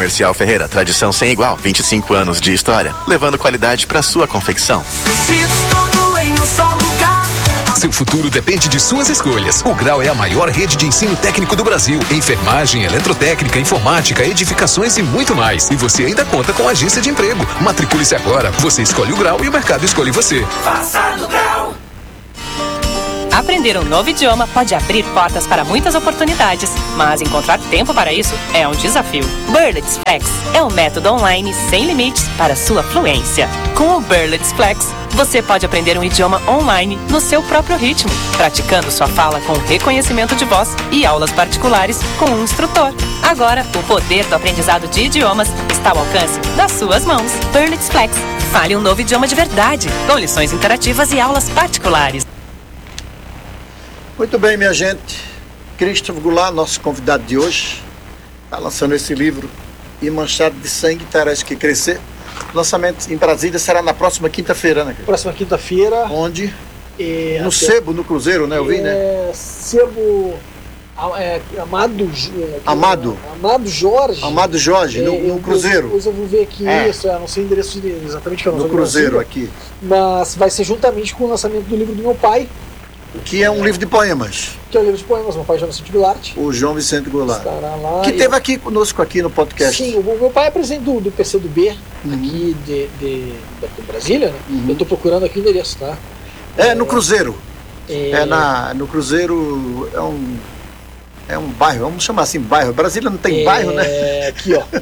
Comercial Ferreira, tradição sem igual, 25 anos de história, levando qualidade para sua confecção. Tudo em um só lugar. Seu futuro depende de suas escolhas. O Grau é a maior rede de ensino técnico do Brasil. Enfermagem, eletrotécnica, informática, edificações e muito mais. E você ainda conta com agência de emprego. Matricule-se agora. Você escolhe o Grau e o mercado escolhe você. Faça no Grau. Aprender um novo idioma pode abrir portas para muitas oportunidades, mas encontrar tempo para isso é um desafio. Burlitz Flex é um método online sem limites para sua fluência. Com o Burlitz Flex, você pode aprender um idioma online no seu próprio ritmo, praticando sua fala com reconhecimento de voz e aulas particulares com um instrutor. Agora, o poder do aprendizado de idiomas está ao alcance das suas mãos. Burlitz Flex. Fale um novo idioma de verdade, com lições interativas e aulas particulares. Muito bem, minha gente. Christopher Goulart, nosso convidado de hoje, está lançando esse livro, E Manchado de Sangue, Terás que Crescer. O lançamento em Brasília será na próxima quinta-feira, né? Próxima quinta-feira. Onde? No Sebo, no Cruzeiro, né? Eu vi, né? Sebo... Amado Jorge. Amado Jorge, no Cruzeiro. Depois eu vou ver aqui isso, não sei o endereço exatamente que eu não no Cruzeiro, aqui. Mas vai ser juntamente com o lançamento do livro do meu pai. Que é um livro de poemas. Que é um livro de poemas, meu pai João Vicente Goulart. O João Vicente Goulart. Estará lá. Que esteve aqui conosco aqui no podcast. Sim, o meu pai é presidente do PCdoB, aqui de Brasília, né? Eu estou procurando aqui o endereço, tá? No Cruzeiro. No Cruzeiro é um bairro, vamos chamar assim, bairro. Brasília não tem bairro, né? Aqui, ó.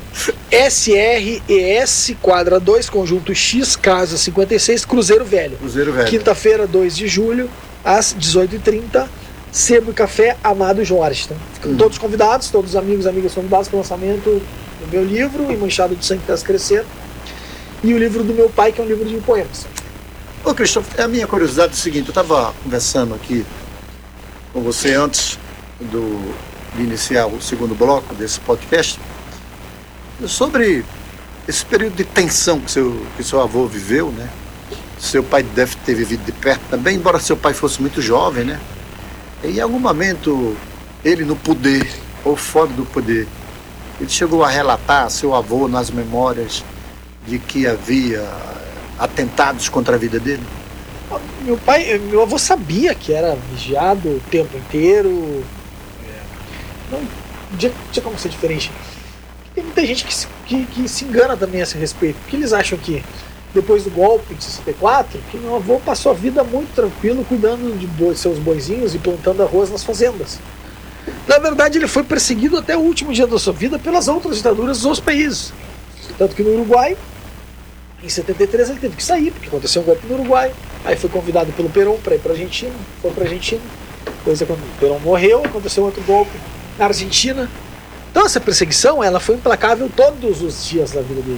SRES, quadra 2, conjunto X, casa 56, Cruzeiro Velho. Cruzeiro Velho. Quinta-feira, 2 de julho, às 18h30, Sebo e Café Amado Jorge. Tá? Ficam todos convidados, todos os amigos e amigas convidados para o lançamento do meu livro, E Manchado de Sangue Terás que Crescer, e o livro do meu pai, que é um livro de poemas. Ô, Christopher, a minha curiosidade é o seguinte: eu estava conversando aqui com você antes de iniciar o segundo bloco desse podcast sobre esse período de tensão que seu avô viveu, né? Seu pai deve ter vivido de perto também, embora seu pai fosse muito jovem, né? E em algum momento, ele no poder, ou fora do poder, ele chegou a relatar a seu avô nas memórias de que havia atentados contra a vida dele? Meu avô sabia que era vigiado o tempo inteiro. Não tinha como ser diferente. Tem muita gente que se engana também a esse respeito, porque eles acham que depois do golpe de 64, que meu avô passou a vida muito tranquilo, cuidando de seus boizinhos e plantando arroz nas fazendas. Na verdade, ele foi perseguido até o último dia da sua vida pelas outras ditaduras dos outros países. Tanto que no Uruguai, em 73, ele teve que sair, porque aconteceu um golpe no Uruguai. Aí foi convidado pelo Perón para ir para a Argentina, foi para a Argentina. Depois, quando o Perón morreu, aconteceu outro golpe na Argentina. Então, essa perseguição, ela foi implacável todos os dias da vida dele.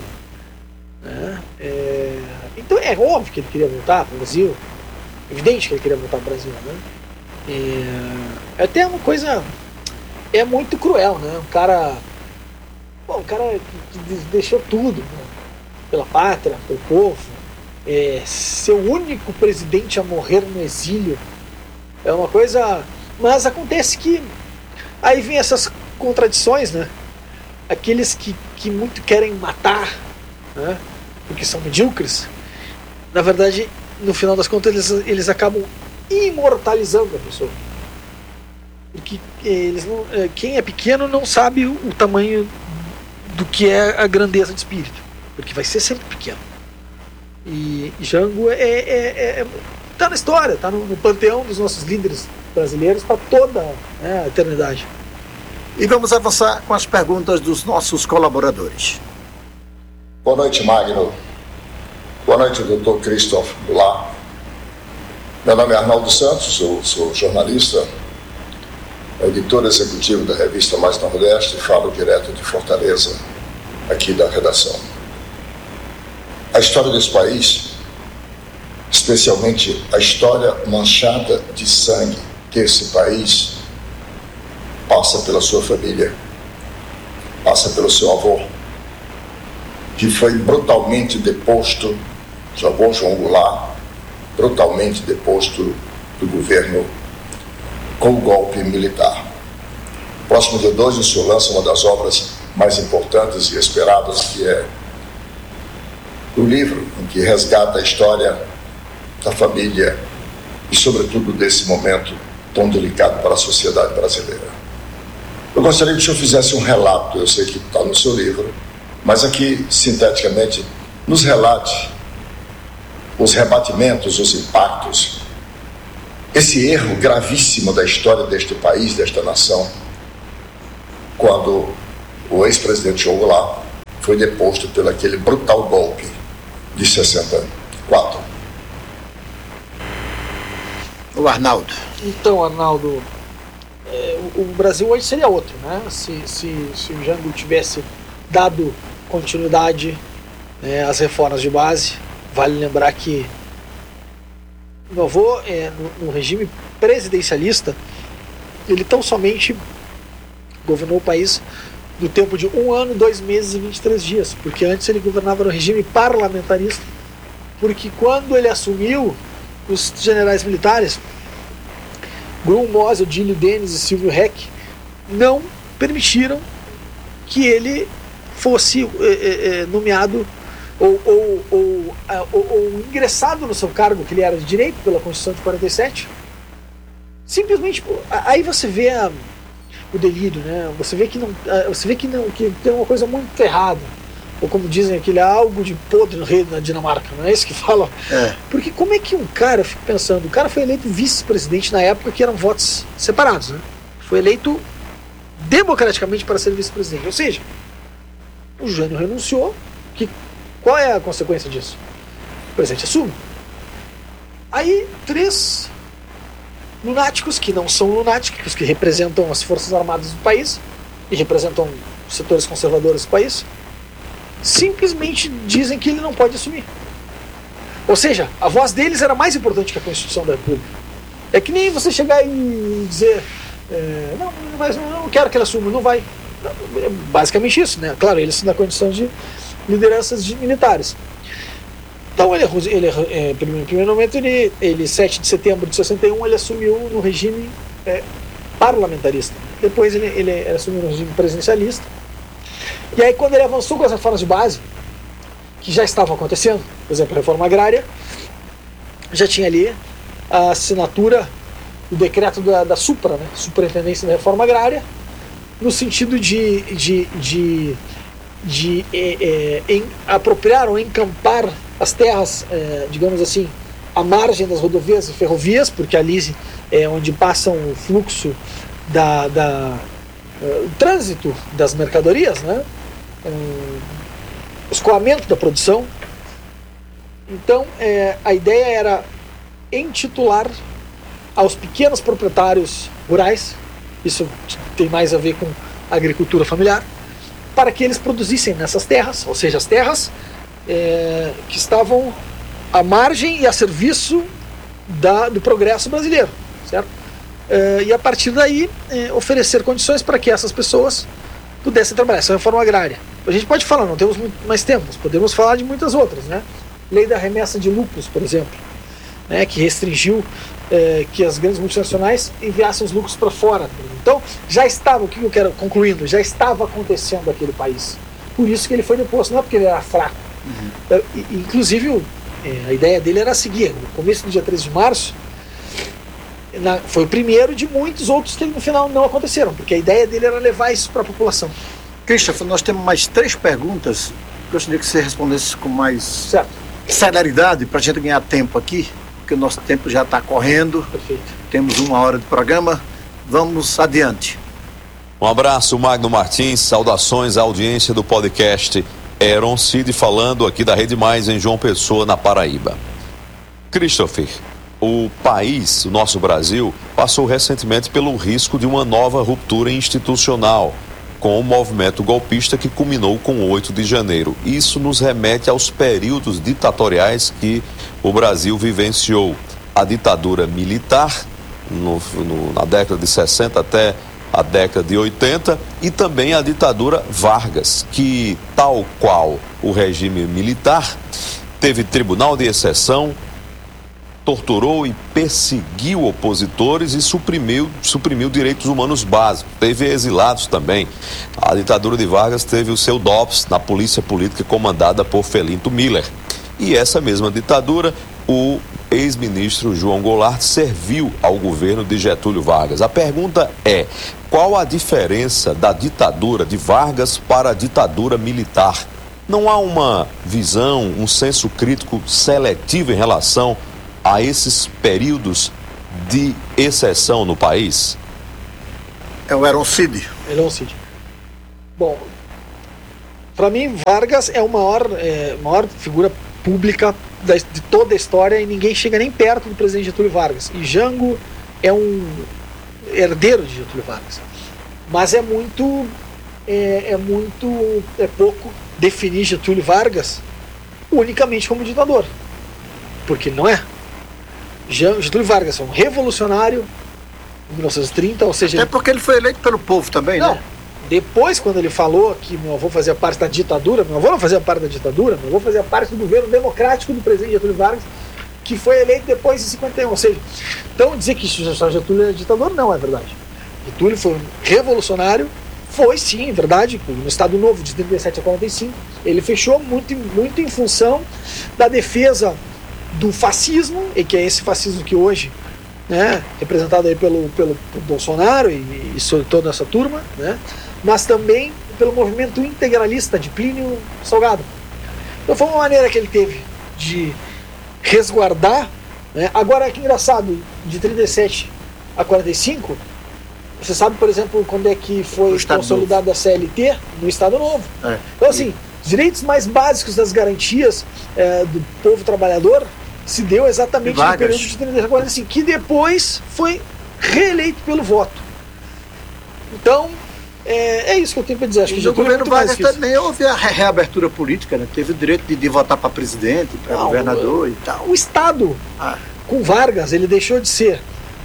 Então é óbvio que ele queria voltar para o Brasil, evidente que ele queria voltar para o Brasil, né? Até uma coisa muito cruel, né? Um cara que deixou tudo, né? Pela pátria, pelo povo, ser o único presidente a morrer no exílio é uma coisa. Mas acontece que aí vem essas contradições, né? Aqueles que muito querem matar, né? Porque são medíocres, na verdade, no final das contas, eles acabam imortalizando a pessoa. Porque quem é pequeno não sabe o tamanho do que é a grandeza de espírito, porque vai ser sempre pequeno. E Jango tá na história, tá no panteão dos nossos líderes brasileiros para toda a eternidade. E vamos avançar com as perguntas dos nossos colaboradores. Boa noite, Magno. Boa noite, Dr. Christopher Goulart. Meu nome é Arnaldo Santos, eu sou jornalista, editor executivo da revista Mais Nordeste, e falo direto de Fortaleza, aqui da redação. A história desse país, especialmente a história manchada de sangue desse país, passa pela sua família, passa pelo seu avô, que foi brutalmente deposto, seu avô João Goulart, brutalmente deposto do governo com o golpe militar. Próximo dia 2, o senhor lança uma das obras mais importantes e esperadas, que é o livro em que resgata a história da família e, sobretudo, desse momento tão delicado para a sociedade brasileira. Eu gostaria que o senhor fizesse um relato, eu sei que está no seu livro, mas aqui, sinteticamente, nos relate os rebatimentos, os impactos, esse erro gravíssimo da história deste país, desta nação, quando o ex-presidente João Goulart foi deposto pelo aquele brutal golpe de 64. O Arnaldo. Então, Arnaldo, o Brasil hoje seria outro, né? Se o Jango tivesse dado continuidade às reformas de base. Vale lembrar que meu avô, no regime presidencialista, ele tão somente governou o país no tempo de 1 ano, 2 meses e 23 dias, porque antes ele governava no regime parlamentarista, porque quando ele assumiu, os generais militares, Grum, Mosel, Dílio Denis e Silvio Reck, não permitiram que ele fosse nomeado ou ingressado no seu cargo, que ele era de direito pela Constituição de 47. Simplesmente, aí você vê o delírio, né? Você vê que tem uma coisa muito errada, ou como dizem aquele algo de podre no rei da Dinamarca, não é isso que falam? Porque como é que um cara, eu fico pensando, o cara foi eleito vice-presidente na época que eram votos separados, né? Foi eleito democraticamente para ser vice-presidente, ou seja, o Jânio renunciou. Qual é a consequência disso? O presidente assume. Aí 3 lunáticos, que não são lunáticos, que representam as forças armadas do país e representam os setores conservadores do país, simplesmente dizem que ele não pode assumir. Ou seja, a voz deles era mais importante que a Constituição da República. É que nem você chegar e dizer não quero que ele assuma, não vai. É basicamente isso, né? Claro, eles são na condição de lideranças militares. Então, em primeiro momento, ele 7 de setembro de 61, ele assumiu no regime parlamentarista. Depois ele assumiu no regime presidencialista. E aí, quando ele avançou com as reformas de base, que já estavam acontecendo, por exemplo, a reforma agrária, já tinha ali a assinatura do decreto da Supra, né? Superintendência da Reforma Agrária, no sentido de apropriar ou encampar as terras, digamos assim, à margem das rodovias e ferrovias, porque ali é onde passa o fluxo o trânsito das mercadorias, né? O escoamento da produção. Então, a ideia era intitular aos pequenos proprietários rurais, isso tem mais a ver com a agricultura familiar, para que eles produzissem nessas terras, ou seja, as terras que estavam à margem e a serviço do progresso brasileiro, certo? E a partir daí oferecer condições para que essas pessoas pudessem trabalhar. Essa é a reforma agrária. A gente pode falar, não temos muito mais tempo, mas podemos falar de muitas outras, né? Lei da remessa de lucros, por exemplo, né? Que restringiu que as grandes multinacionais enviassem os lucros para fora. Então, já estava, o que eu quero concluindo, já estava acontecendo aquele país. Por isso que ele foi deposto, não é porque ele era fraco. Inclusive, a ideia dele era seguir. No começo do dia 13 de março, foi o primeiro de muitos outros que no final não aconteceram, porque a ideia dele era levar isso para a população. Christopher, nós temos mais 3 perguntas. Gostaria que você respondesse com mais celeridade para a gente ganhar tempo aqui, porque o nosso tempo já está correndo. Perfeito. Temos 1 hora de programa. Vamos adiante. Um abraço, Magno Martins. Saudações à audiência do podcast. Aaron Cid falando aqui da Rede Mais em João Pessoa, na Paraíba. Christopher, o país, o nosso Brasil, passou recentemente pelo risco de uma nova ruptura institucional com o movimento golpista que culminou com o 8 de janeiro. Isso nos remete aos períodos ditatoriais que o Brasil vivenciou. A ditadura militar, na década de 60 até a década de 80, e também a ditadura Vargas, que, tal qual o regime militar, teve tribunal de exceção, torturou e perseguiu opositores e suprimiu direitos humanos básicos. Teve exilados também. A ditadura de Vargas teve o seu DOPS na polícia política comandada por Felinto Miller. E essa mesma ditadura, o ex-ministro João Goulart serviu ao governo de Getúlio Vargas. A pergunta é: qual a diferença da ditadura de Vargas para a ditadura militar? Não há uma visão, um senso crítico seletivo em relação a esses períodos de exceção no país? É o Aron Cid. Bom, para mim, Vargas é a maior figura pública de toda a história e ninguém chega nem perto do presidente Getúlio Vargas. E Jango é um herdeiro de Getúlio Vargas. Mas é pouco definir Getúlio Vargas unicamente como ditador. Porque não é. Getúlio Vargas é um revolucionário em 1930, ou seja... Até porque ele foi eleito pelo povo também, não, né? Depois, quando ele falou que meu avô fazia parte da ditadura, meu avô não fazia parte da ditadura, meu avô fazia parte do governo democrático do presidente Getúlio Vargas, que foi eleito depois de 51. Ou seja, então dizer que Getúlio é ditador não é verdade. Getúlio foi um revolucionário, foi sim, verdade, no Estado Novo de 37 a 45, ele fechou muito em função da defesa do fascismo, e que é esse fascismo que hoje, né, representado aí pelo Bolsonaro e toda essa turma, né, mas também pelo movimento integralista de Plínio Salgado. Então foi uma maneira que ele teve de resguardar, né. Agora, que engraçado, de 37 a 45, você sabe, por exemplo, quando é que foi consolidada a CLT? No Estado Novo. Então, assim, os direitos mais básicos das garantias do povo trabalhador se deu exatamente no período de 37 a 45, que depois foi reeleito pelo voto. Então, é isso que eu tenho para dizer. Acho que no governo Vargas também houve a reabertura política, né? Teve o direito de votar para presidente, para governador e tal. O Estado, com Vargas, ele deixou de ser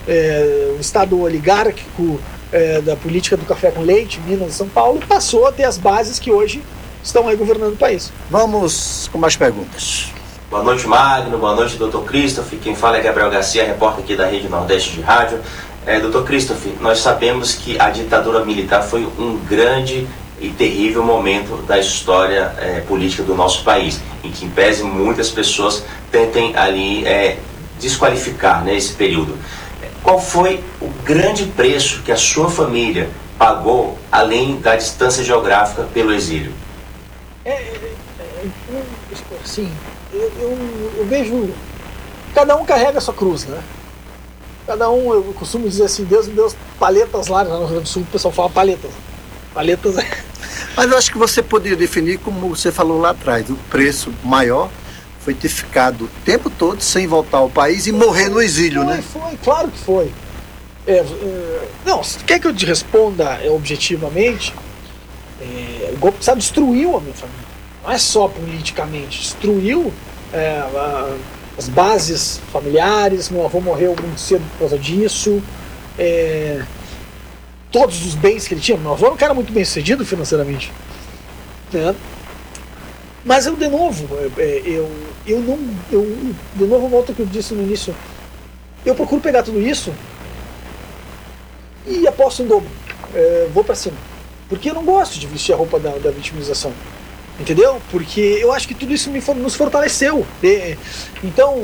o Estado oligárquico da política do café com leite, Minas e São Paulo, passou a ter as bases que hoje estão aí governando o país. Vamos com mais perguntas. Boa noite, Magno. Boa noite, Dr. Christoph. Quem fala é Gabriel Garcia, repórter aqui da Rede Nordeste de Rádio. Dr. Christoph, nós sabemos que a ditadura militar foi um grande e terrível momento da história política do nosso país, em que, em pese, muitas pessoas tentem ali desqualificar, né, esse período. Qual foi o grande preço que a sua família pagou, além da distância geográfica, pelo exílio? Sim. Eu vejo, cada um carrega a sua cruz, né? Cada um, eu costumo dizer assim, Deus me deu paletas lá no Rio Grande do Sul, o pessoal fala paletas. Paletas Mas eu acho que você poderia definir, como você falou lá atrás, o preço maior foi ter ficado o tempo todo sem voltar ao país e morrer no exílio, né? Foi, claro que foi. Não, se quer que eu te responda objetivamente, o golpe de Estado destruiu a minha família. Não é só politicamente, destruiu as bases familiares. Meu avô morreu muito cedo por causa disso. Todos os bens que ele tinha. Meu avô era um cara muito bem sucedido financeiramente, né? Mas eu, de novo, de novo, volto ao que eu disse no início, eu procuro pegar tudo isso e aposto em dobro, vou pra cima, porque eu não gosto de vestir a roupa da vitimização, entendeu? Porque eu acho que tudo isso nos fortaleceu. Então,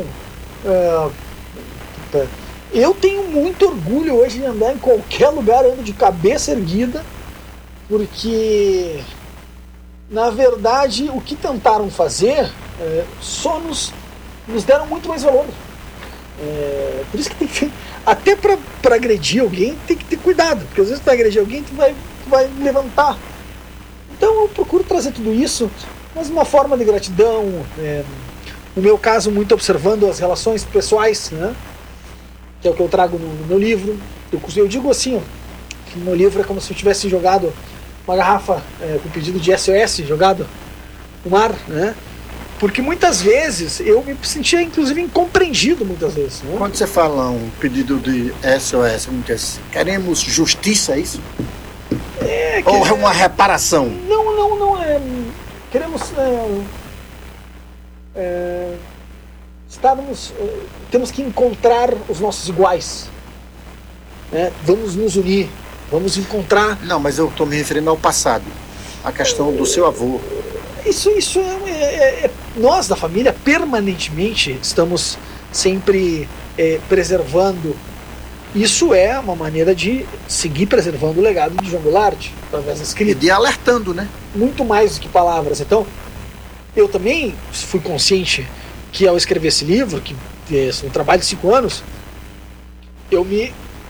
eu tenho muito orgulho hoje de andar em qualquer lugar, ando de cabeça erguida, porque, na verdade, o que tentaram fazer só nos deram muito mais valor. Por isso que tem que, até para agredir alguém, tem que ter cuidado, porque às vezes para agredir alguém tu vai levantar. Então eu procuro trazer tudo isso, mas uma forma de gratidão, no meu caso, muito observando as relações pessoais, né? Que é o que eu trago no meu livro. Eu digo assim, que no meu livro é como se eu tivesse jogado uma garrafa com pedido de SOS jogado no mar, né? Porque muitas vezes eu me sentia, inclusive, incompreendido muitas vezes, né? Quando você fala um pedido de SOS, queremos justiça, é isso? Ou é uma reparação? Não. Queremos temos que encontrar os nossos iguais, né? Vamos nos unir, vamos encontrar. Não, mas eu estou me referindo ao passado, a questão do seu avô. Isso nós da família permanentemente estamos sempre preservando. Isso é uma maneira de seguir preservando o legado de João Goulart através da escrita. E de alertando, né? Muito mais do que palavras. Então, eu também fui consciente que ao escrever esse livro, que é um trabalho de 5 anos, eu me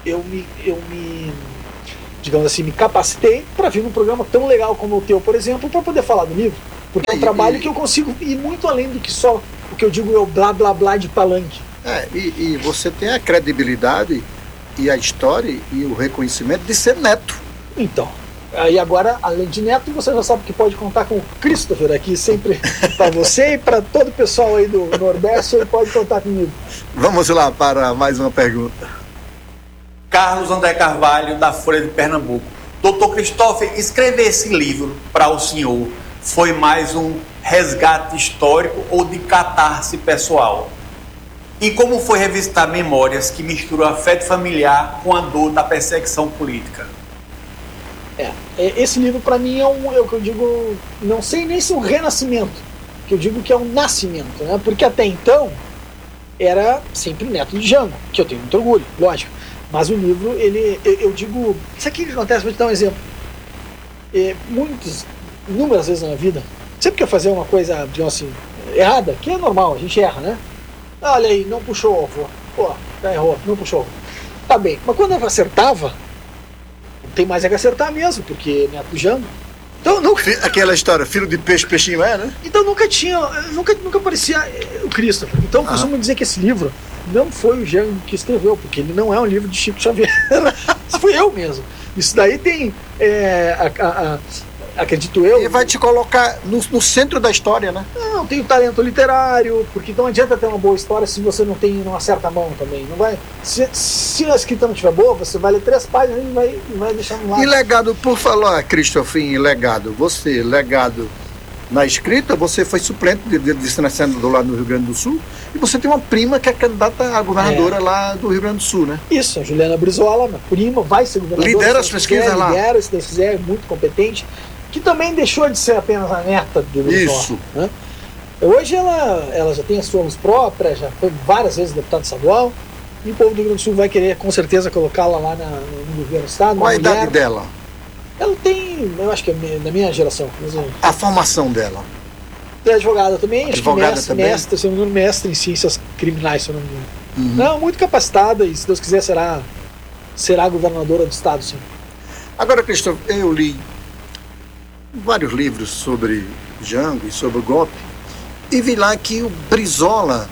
digamos assim, me capacitei para vir num programa tão legal como o teu, por exemplo, para poder falar do livro. Porque é um trabalho que eu consigo ir muito além do que só o que eu digo é o blá blá blá de palanque. E você tem a credibilidade e a história e o reconhecimento de ser neto. Então, aí agora, além de neto, você já sabe que pode contar com o Christopher aqui sempre para você e para todo o pessoal aí do Nordeste, ele pode contar comigo. Vamos lá para mais uma pergunta. Carlos André Carvalho, da Folha de Pernambuco. Dr. Christopher, escrever esse livro para o senhor foi mais um resgate histórico ou de catarse pessoal? E como foi revisitar memórias que misturam afeto familiar com a dor da perseguição política? Esse livro para mim é o que eu digo, não sei nem se é um renascimento, que eu digo que é um nascimento, né? Porque até então era sempre neto de Jango, que eu tenho muito orgulho, lógico. Mas o livro, eu digo, isso aqui que acontece, vou te dar um exemplo. Inúmeras vezes na minha vida, sempre que eu fazia uma coisa, digamos assim, errada, que é normal, a gente erra, né? Olha aí, não puxou o avô. Pô, errou, não puxou o avô. Tá bem, mas quando eu acertava, não tem mais é que acertar mesmo, porque neto do Jango. Então, aquela história, filho de peixe, peixinho é, né? Então nunca aparecia o Christopher. Então eu costumo dizer que esse livro não foi o Jango que escreveu, porque ele não é um livro de Chico Xavier. Isso fui eu mesmo. Isso daí tem, acredito eu... E vai te colocar no centro da história, né? Não, tem o talento literário, porque não adianta ter uma boa história se você não acerta a mão também. Não vai, se a escrita não estiver boa, você vai ler 3 páginas e vai deixar no lado. E legado, por falar, Christopher, em legado, legado na escrita, você foi suplente de senador lá no Rio Grande do Sul, e você tem uma prima que é candidata a governadora lá do Rio Grande do Sul, né? Isso, a Juliana Brizola, minha prima, vai ser governadora. Lidera as pesquisas lá. Lidera, se Deus quiser, é muito competente, que também deixou de ser apenas a neta do Brizola. Isso. Né? Hoje ela já tem a sua luz própria, já foi várias vezes deputada estadual, e o povo do Rio Grande do Sul vai querer, com certeza, colocá-la lá no governo do estado. Qual a idade dela? Ela tem, eu acho que é da minha geração. A formação dela? É advogada também, advogada acho que mestre, se eu não me engano, mestre em ciências criminais, se eu não me engano. Não, muito capacitada, e se Deus quiser será governadora do estado, sim. Agora, Christopher, eu li vários livros sobre Jango e sobre o golpe, e vi lá que o Brizola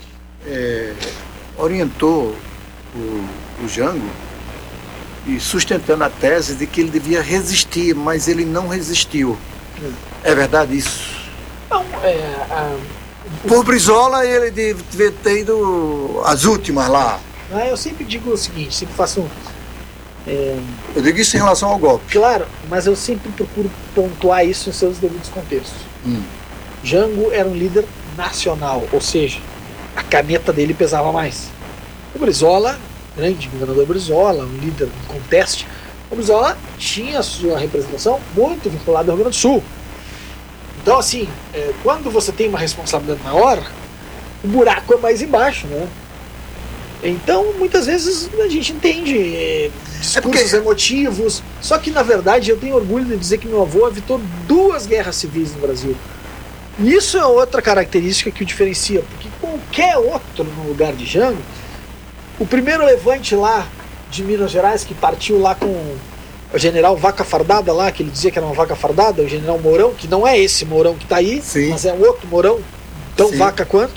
orientou o Jango e sustentando a tese de que ele devia resistir, mas ele não resistiu. É verdade isso? Não, por Brizola, ele devia ter ido às últimas lá. Eu sempre digo o seguinte, sempre faço... Eu digo isso em relação ao golpe. Claro, mas eu sempre procuro pontuar isso em seus devidos contextos. Jango era um líder nacional, ou seja, a caneta dele pesava mais. O Brizola, grande governador Brizola, um líder de conteste, o Brizola tinha a sua representação muito vinculada ao Rio Grande do Sul. Então, assim, quando você tem uma responsabilidade maior, o buraco é mais embaixo, né? Então, muitas vezes a gente entende discursos emotivos, só que, na verdade, eu tenho orgulho de dizer que meu avô evitou 2 guerras civis no Brasil. E isso é outra característica que o diferencia, porque qualquer outro no lugar de Jango, o primeiro levante lá de Minas Gerais, que partiu lá com o general Vaca Fardada lá, que ele dizia que era uma vaca fardada, o general Mourão, que não é esse Mourão que está aí, sim, mas é um outro Mourão, tão sim, vaca quanto,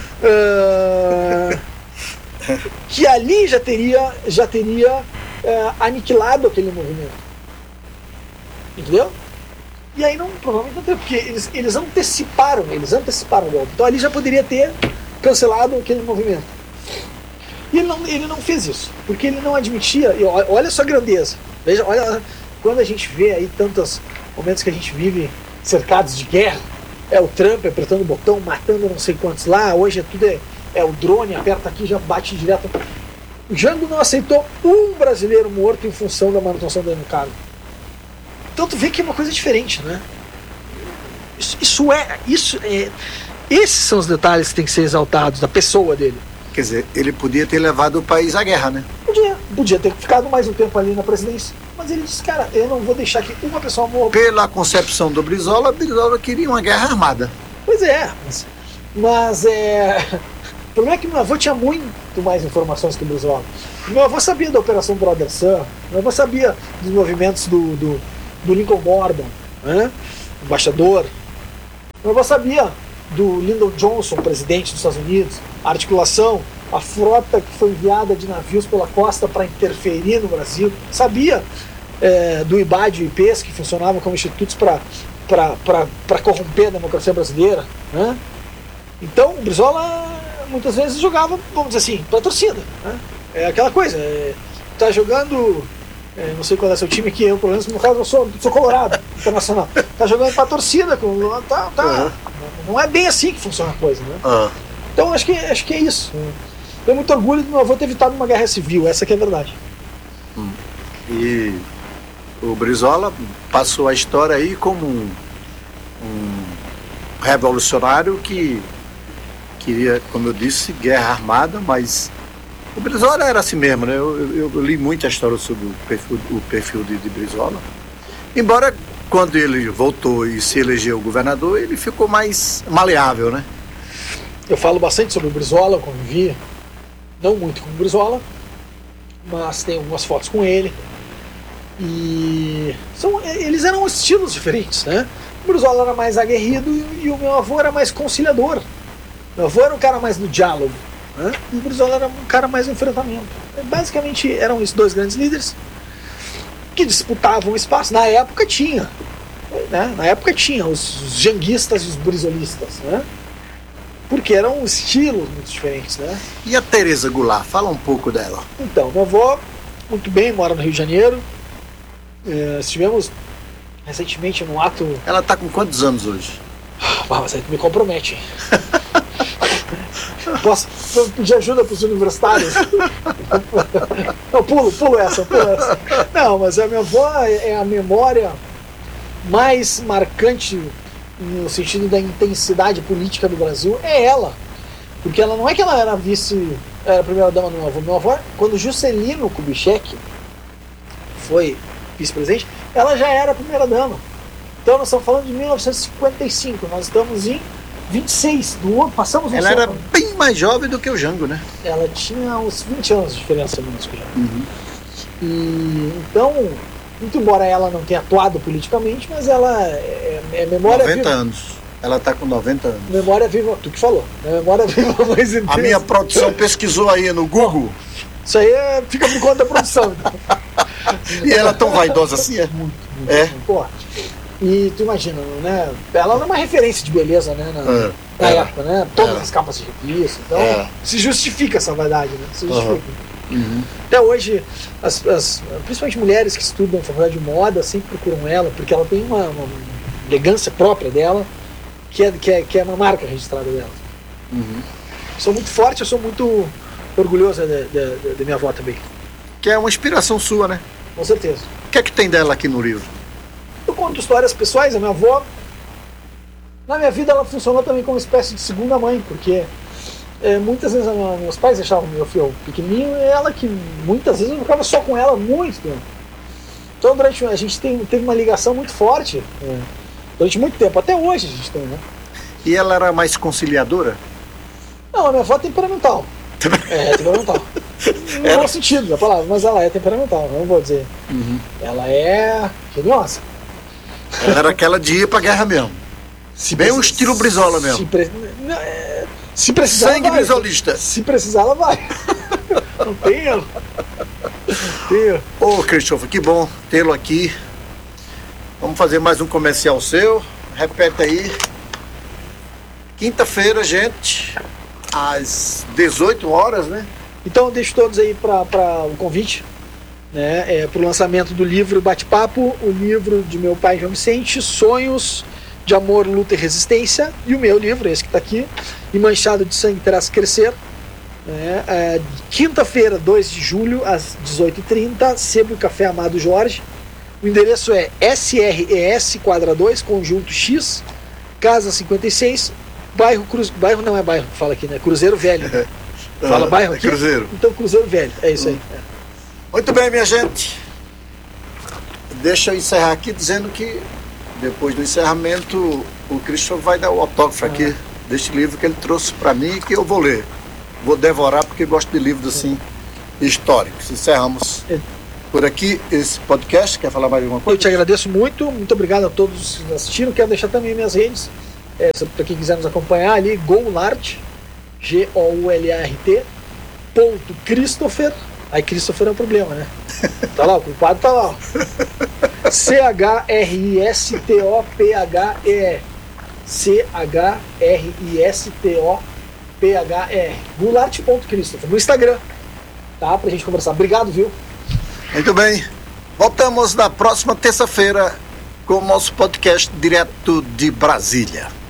que ali já teria aniquilado aquele movimento. Entendeu? E aí provavelmente não teve, porque eles anteciparam o golpe. Então ali já poderia ter cancelado aquele movimento. E ele não fez isso, porque ele não admitia, e olha só a grandeza. Veja, olha, quando a gente vê aí tantos momentos que a gente vive cercados de guerra, o Trump apertando o botão, matando não sei quantos lá, hoje tudo o drone, aperta aqui, já bate direto. O Jango não aceitou um brasileiro morto em função da manutenção dele no cargo. Então tu vê que é uma coisa diferente, né? Esses são os detalhes que têm que ser exaltados da pessoa dele. Quer dizer, ele podia ter levado o país à guerra, né? Podia ter ficado mais um tempo ali na presidência. Mas ele disse, cara, eu não vou deixar que uma pessoa morra. Pela concepção do Brizola queria uma guerra armada. Pois é, mas o problema é que meu avô tinha muito mais informações que o Brizola. Meu avô sabia da Operação Brother Sun, meu avô sabia dos movimentos do Lincoln Gordon, né? Embaixador. Meu avô sabia do Lyndon Johnson, presidente dos Estados Unidos, a articulação, a frota que foi enviada de navios pela costa para interferir no Brasil. Sabia do IBAD e IPES, que funcionavam como institutos para corromper a democracia brasileira, né? Então o Brizola muitas vezes jogava, vamos dizer assim, para a torcida, né? É aquela coisa, tá jogando, não sei qual é o seu time aqui, eu, pelo menos no meu caso eu sou colorado, internacional, tá jogando para a torcida, não é bem assim que funciona a coisa, né? Então acho que é isso. Tenho muito orgulho do meu avô ter evitado uma guerra civil, essa que é a verdade. E o Brizola passou a história aí como um revolucionário que queria, como eu disse, guerra armada, mas o Brizola era assim mesmo, né? Eu li muita história sobre o perfil de Brizola. Embora quando ele voltou e se elegeu governador, ele ficou mais maleável, né? Eu falo bastante sobre o Brizola, eu convivi, não muito com o Brizola, mas tem algumas fotos com ele. E eles eram estilos diferentes, né? O Brizola era mais aguerrido e o meu avô era mais conciliador. Meu avô era um cara mais do diálogo, né? E o Brizola era um cara mais do enfrentamento. Basicamente eram esses dois grandes líderes que disputavam o espaço. Na época tinha, né? Na época tinha os janguistas e os brizolistas, né? Porque eram estilos muito diferentes, né? E a Tereza Goulart? Fala um pouco dela. Então, minha avó, muito bem, mora no Rio de Janeiro. Estivemos recentemente num ato... Ela está com quantos anos hoje? Mas aí tu me compromete. Posso pedir ajuda para os universitários? Não, pulo essa. Não, mas a minha avó é a memória mais marcante no sentido da intensidade política do Brasil, é ela. Porque ela não é que ela era era a primeira dama do meu avô. Meu avô, quando Juscelino Kubitschek foi vice-presidente, ela já era a primeira dama. Então nós estamos falando de 1955, nós estamos em 26 do ano, passamos um Ela era bem mais jovem do que o Jango, né? Ela tinha uns 20 anos de diferença menos que o Jango. E então, muito embora ela não tenha atuado politicamente, mas ela é memória 90 viva. anos. Ela está com 90 anos. Memória viva, tu que falou. Memória viva mais intensa. A minha produção pesquisou aí no Google. Isso aí fica por conta da produção. E ela é tão vaidosa assim, é? Muito. É? Pô. E tu imagina, né? Ela era uma referência de beleza, né? Na época, né? Todas as capas de revista. Então, se justifica essa vaidade, né? Se justifica. Até hoje, principalmente mulheres que estudam na faculdade de moda sempre procuram ela, porque ela tem uma elegância própria dela, que é uma marca registrada dela. Sou muito forte, eu sou muito orgulhoso da minha avó também. Que é uma inspiração sua, né? Com certeza. O que é que tem dela aqui no livro? Eu conto histórias pessoais. A minha avó, na minha vida, ela funcionou também como uma espécie de segunda mãe, porque muitas vezes meus pais deixavam meu filho pequenininho, e ela que muitas vezes eu ficava só com ela muito tempo. Então a gente teve uma ligação muito forte durante muito tempo, até hoje a gente tem, né? E ela era mais conciliadora? Não, a minha avó é temperamental. Temperamental. No bom sentido da palavra, mas ela é temperamental, não vou dizer. Ela é geniosa. Ela era aquela de ir pra guerra mesmo. Bem um estilo Brizola mesmo. Se precisar, sangue brizolista. Se precisar, ela vai. Não tem erro. Ô, Christopher, que bom tê-lo aqui. Vamos fazer mais um comercial seu. Repete aí. Quinta-feira, gente, às 18 horas, né? Então eu deixo todos aí para o convite, né? Para o lançamento do livro Bate-Papo, o livro de meu pai João Vicente, Sonhos de Amor, Luta e Resistência, e o meu livro, esse que está aqui, E Manchado de Sangue Terás Crescer. Quinta-feira, 2 de julho, às 18h30, Sebo e Café Amado Jorge. O endereço é SRES quadra 2, Conjunto X, Casa 56, bairro não é bairro, fala aqui, né? Cruzeiro Velho. Fala bairro aqui? Cruzeiro. Então, Cruzeiro Velho, é isso aí. Muito bem, minha gente. Deixa eu encerrar aqui dizendo que depois do encerramento o Christian vai dar o autógrafo aqui deste livro que ele trouxe para mim e que eu vou ler. Vou devorar porque gosto de livros assim históricos. Encerramos por aqui esse podcast. Quer falar mais alguma coisa? Eu te agradeço muito obrigado a todos que assistiram. Quero deixar também minhas redes, para quem quiser nos acompanhar ali, Goulart, Goulart, .Christopher. Aí Christopher é um problema, né? Tá lá, o culpado tá lá. CHRISTOPHER. CHRISTOPHER. Goulart.Christopher. No Instagram. Tá? Pra gente conversar. Obrigado, viu? Muito bem. Voltamos na próxima terça-feira com o nosso podcast direto de Brasília.